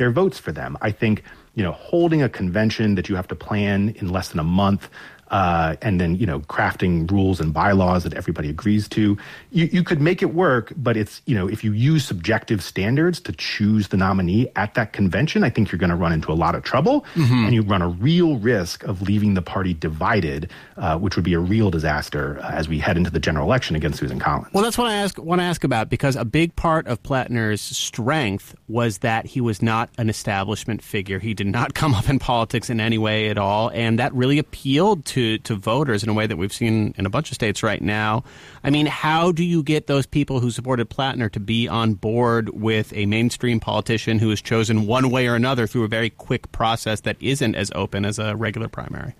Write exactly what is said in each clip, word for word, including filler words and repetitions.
their votes for them. I think, you know, holding a convention that you have to plan in less than a month, Uh, and then, you know, crafting rules and bylaws that everybody agrees to. You, you could make it work, but it's, you know, if you use subjective standards to choose the nominee at that convention, I think you're going to run into a lot of trouble. Mm-hmm. And you run a real risk of leaving the party divided, uh, which would be a real disaster uh, as we head into the general election against Susan Collins. Well, that's what I ask, want to ask about, because a big part of Plattner's strength was that he was not an establishment figure. He did not come up in politics in any way at all, and that really appealed to To, to voters in a way that we've seen in a bunch of states right now. I mean, how do you get those people who supported Plattner to be on board with a mainstream politician who is chosen one way or another through a very quick process that isn't as open as a regular primary?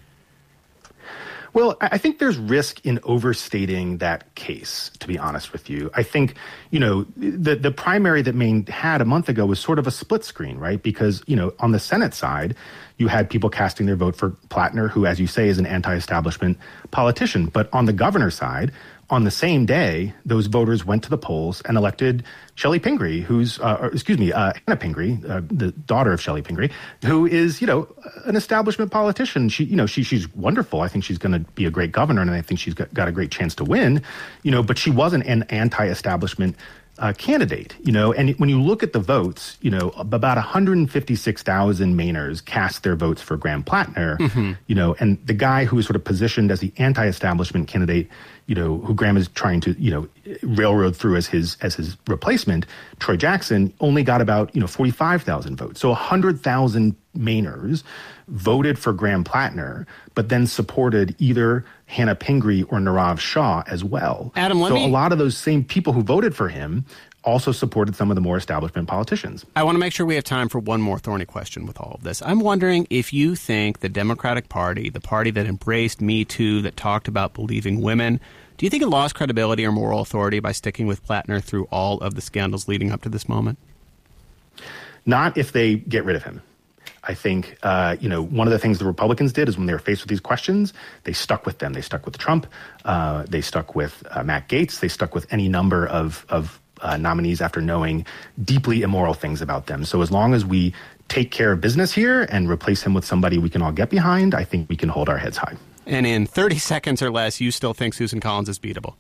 Well, I think there's risk in overstating that case, to be honest with you. I think, you know, the the primary that Maine had a month ago was sort of a split screen, right? Because, you know, on the Senate side, you had people casting their vote for Plattner, who, as you say, is an anti-establishment politician. But on the governor's side, on the same day, those voters went to the polls and elected Shelley Pingree, who's, uh, or, excuse me, uh, Hannah Pingree, uh, the daughter of Shelley Pingree, who is, you know, an establishment politician. She, you know, she she's wonderful. I think she's going to be a great governor, and I think she's got, got a great chance to win, you know, but she wasn't an anti-establishment Uh, candidate, you know, and when you look at the votes, you know, about one hundred fifty-six thousand Mainers cast their votes for Graham Plattner, mm-hmm. you know, and the guy who is sort of positioned as the anti-establishment candidate, you know, who Graham is trying to, you know, railroad through as his as his replacement, Troy Jackson, only got about, you know, forty-five thousand votes. So one hundred thousand Mainers voted for Graham Plattner, but then supported either Hannah Pingree or Nirav Shah as well. Adam, let so me... a lot of those same people who voted for him also supported some of the more establishment politicians. I want to make sure we have time for one more thorny question with all of this. I'm wondering if you think the Democratic Party, the party that embraced Me Too, that talked about believing women, do you think it lost credibility or moral authority by sticking with Plattner through all of the scandals leading up to this moment? Not if they get rid of him. I think, uh, you know, one of the things the Republicans did is when they were faced with these questions, they stuck with them. They stuck with Trump. Uh, they stuck with uh, Matt Gaetz. They stuck with any number of, of uh, nominees after knowing deeply immoral things about them. So as long as we take care of business here and replace him with somebody we can all get behind, I think we can hold our heads high. And in thirty seconds or less, you still think Susan Collins is beatable?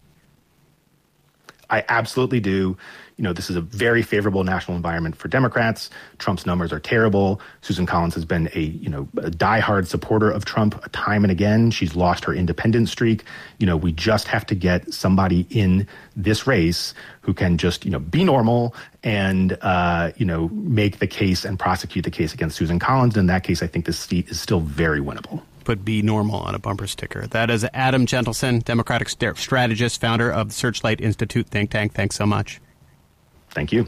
I absolutely do. You know, this is a very favorable national environment for Democrats. Trump's numbers are terrible. Susan Collins has been a, you know, a diehard supporter of Trump time and again. She's lost her independent streak. You know, we just have to get somebody in this race who can just, you know, be normal and, uh, you know, make the case and prosecute the case against Susan Collins. In that case, I think this seat is still very winnable. Put Be Normal on a bumper sticker. That is Adam Gentleson, Democratic st- strategist, founder of the Searchlight Institute think tank. Thanks so much. Thank you.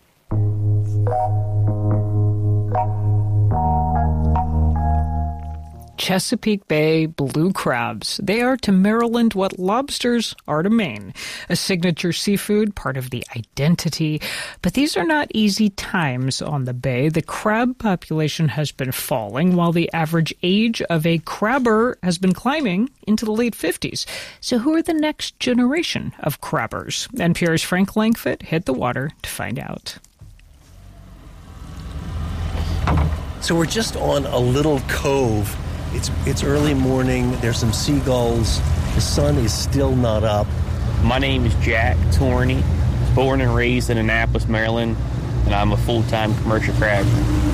Chesapeake Bay blue crabs. They are to Maryland what lobsters are to Maine. A signature seafood, part of the identity. But these are not easy times on the bay. The crab population has been falling, while the average age of a crabber has been climbing into the late fifties. So who are the next generation of crabbers? N P R's Frank Langfitt hit the water to find out. So we're just on a little cove. It's it's early morning. There's some seagulls. The sun is still not up. My name is Jack Torney. Born and raised in Annapolis, Maryland, and I'm a full-time commercial crabber.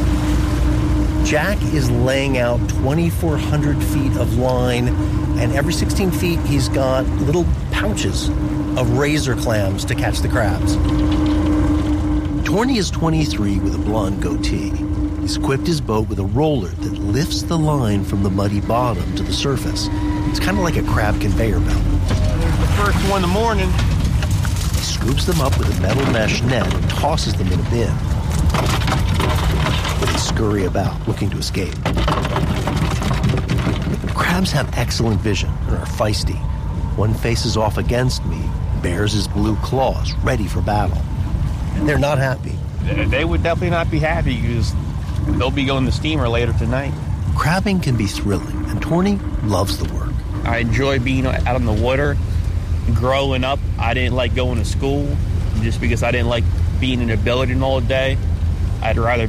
Jack is laying out twenty-four hundred feet of line, and every sixteen feet he's got little pouches of razor clams to catch the crabs. Torney is twenty-three with a blonde goatee. He's equipped his boat with a roller that lifts the line from the muddy bottom to the surface. It's kind of like a crab conveyor belt. The first one in the morning. He scoops them up with a metal mesh net and tosses them in a bin. They scurry about, looking to escape. Crabs have excellent vision and are feisty. One faces off against me, bares his blue claws, ready for battle. They're not happy. They would definitely not be happy because they'll be going to steamer later tonight. Crabbing can be thrilling, and Torney loves the work. I enjoy being out on the water. Growing up, I didn't like going to school just because I didn't like being in a building all day. I'd rather